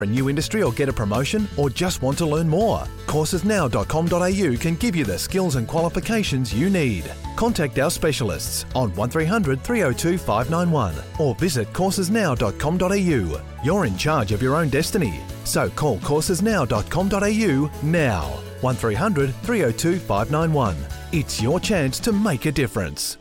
A new industry or get a promotion, or just want to learn more? Coursesnow.com.au can give you the skills and qualifications you need. Contact our specialists on 1300 302 591 or visit coursesnow.com.au. You're in charge of your own destiny, so call coursesnow.com.au now. 1300 302 591. It's your chance to make a difference.